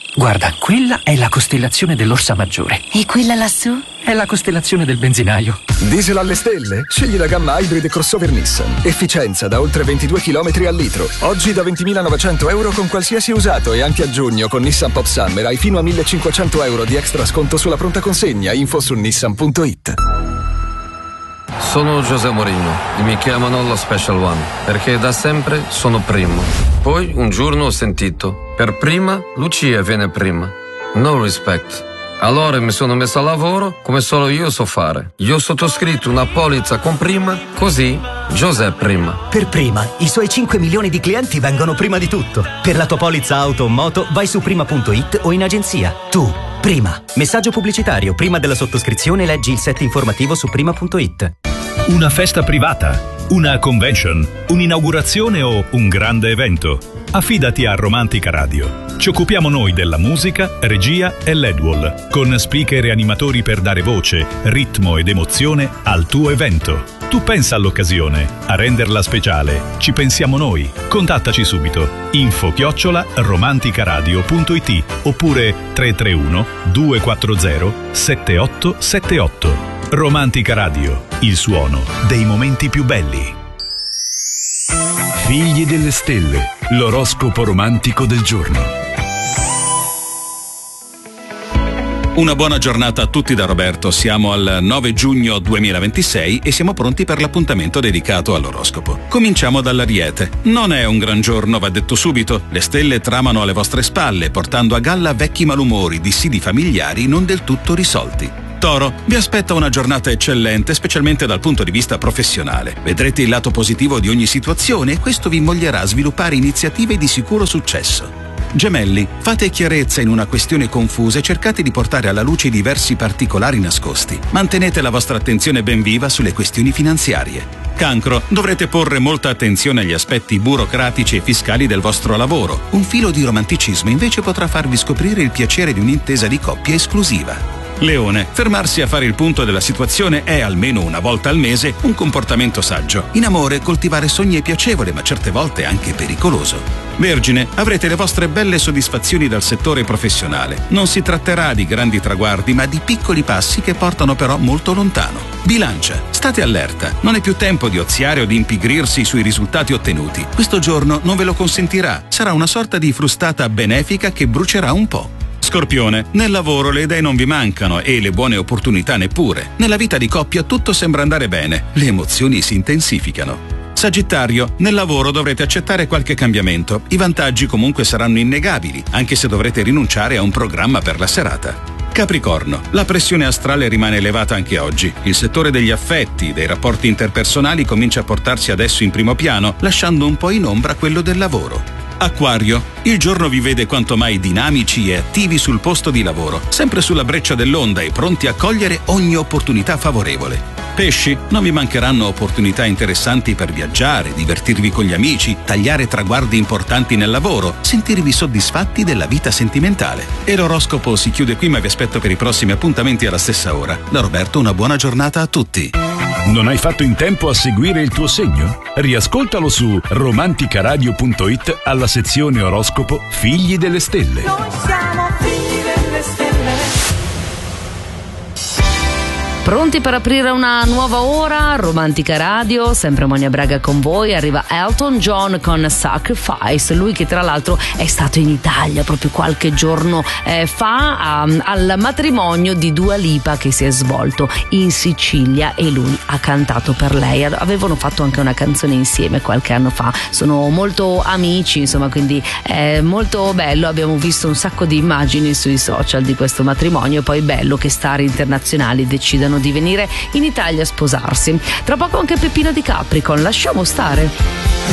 Guarda, quella è la costellazione dell'Orsa Maggiore. E quella lassù? È la costellazione del benzinaio. Diesel alle stelle? Scegli la gamma Hybrid e crossover Nissan. Efficienza da oltre 22 km al litro. Oggi da 20.900 euro con qualsiasi usato e anche a giugno con Nissan Pop Summer hai fino a 1.500 euro di extra sconto sulla pronta consegna. Info su nissan.it. Sono José Mourinho e mi chiamano lo Special One perché da sempre sono primo. Poi un giorno ho sentito: per prima Lucia viene prima. No respect. Allora mi sono messo a lavoro come solo io so fare. Io ho sottoscritto una polizza con prima, così José prima. Per prima, i suoi 5 milioni di clienti vengono prima di tutto. Per la tua polizza auto o moto vai su prima.it o in agenzia. Tu, prima. Messaggio pubblicitario. Prima della sottoscrizione leggi il set informativo su prima.it. Una festa privata, una convention, un'inaugurazione o un grande evento. Affidati a Romantica Radio. Ci occupiamo noi della musica, regia e LED-wall, con speaker e animatori per dare voce, ritmo ed emozione al tuo evento. Tu pensa all'occasione, a renderla speciale. Ci pensiamo noi. Contattaci subito. info@romanticaradio.it oppure 331 240 7878. Romantica Radio, il suono dei momenti più belli. Figli delle stelle, l'oroscopo romantico del giorno. Una buona giornata a tutti da Roberto. Siamo al 9 giugno 2026 e siamo pronti per l'appuntamento dedicato all'oroscopo. Cominciamo dall'Ariete. Non è un gran giorno, va detto subito. Le stelle tramano alle vostre spalle, portando a galla vecchi malumori, dissidi familiari non del tutto risolti. Toro, vi aspetta una giornata eccellente, specialmente dal punto di vista professionale. Vedrete il lato positivo di ogni situazione e questo vi invoglierà a sviluppare iniziative di sicuro successo. Gemelli, fate chiarezza in una questione confusa e cercate di portare alla luce i diversi particolari nascosti. Mantenete la vostra attenzione ben viva sulle questioni finanziarie. Cancro, dovrete porre molta attenzione agli aspetti burocratici e fiscali del vostro lavoro. Un filo di romanticismo invece potrà farvi scoprire il piacere di un'intesa di coppia esclusiva. Leone, fermarsi a fare il punto della situazione è, almeno una volta al mese, un comportamento saggio. In amore, coltivare sogni è piacevole, ma certe volte anche pericoloso. Vergine, avrete le vostre belle soddisfazioni dal settore professionale. Non si tratterà di grandi traguardi, ma di piccoli passi che portano però molto lontano. Bilancia, state allerta. Non è più tempo di oziare o di impigrirsi sui risultati ottenuti. Questo giorno non ve lo consentirà. Sarà una sorta di frustata benefica che brucerà un po'. Scorpione, nel lavoro le idee non vi mancano e le buone opportunità neppure. Nella vita di coppia tutto sembra andare bene, le emozioni si intensificano. Sagittario, nel lavoro dovrete accettare qualche cambiamento. I vantaggi comunque saranno innegabili, anche se dovrete rinunciare a un programma per la serata. Capricorno, la pressione astrale rimane elevata anche oggi. Il settore degli affetti, dei rapporti interpersonali comincia a portarsi adesso in primo piano, lasciando un po' in ombra quello del lavoro. Acquario, il giorno vi vede quanto mai dinamici e attivi sul posto di lavoro, sempre sulla breccia dell'onda e pronti a cogliere ogni opportunità favorevole. Pesci, non vi mancheranno opportunità interessanti per viaggiare, divertirvi con gli amici, tagliare traguardi importanti nel lavoro, sentirvi soddisfatti della vita sentimentale. E l'oroscopo si chiude qui, ma vi aspetto per i prossimi appuntamenti alla stessa ora. Da Roberto una buona giornata a tutti. Non hai fatto in tempo a seguire il tuo segno? Riascoltalo su romanticaradio.it alla sezione oroscopo Figli delle Stelle. Noi siamo figli delle stelle. Pronti per aprire una nuova ora? Romantica Radio, sempre Monia Braga con voi. Arriva Elton John con Sacrifice, lui che tra l'altro è stato in Italia proprio qualche giorno fa al matrimonio di Dua Lipa che si è svolto in Sicilia e lui ha cantato per lei. Avevano fatto anche una canzone insieme qualche anno fa, sono molto amici, insomma, quindi è molto bello. Abbiamo visto un sacco di immagini sui social di questo matrimonio e poi bello che star internazionali decidano di venire in Italia a sposarsi. Tra poco anche Peppino di Capri con Lasciamo stare.